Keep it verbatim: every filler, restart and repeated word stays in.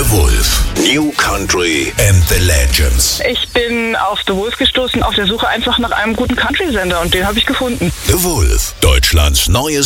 The Wolf. New Country and the Legends. Ich bin auf The Wolf gestoßen, auf der Suche einfach nach einem guten Country-Sender und den habe ich gefunden. The Wolf. Deutschlands neues